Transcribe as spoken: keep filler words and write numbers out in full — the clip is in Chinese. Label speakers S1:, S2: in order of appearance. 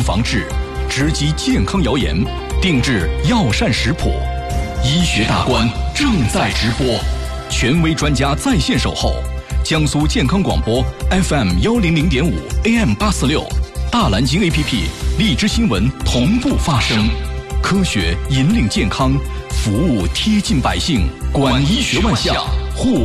S1: 防治，直击健康谣言，定制药膳食谱。医学大观正在直播，权威专家在线守候。江苏健康广播 F M 幺零零点五 A M 八四六，大蓝鲸 A P P， 荔枝新闻同步发声，科学引领健康，服务贴近百姓，管医学万象，护。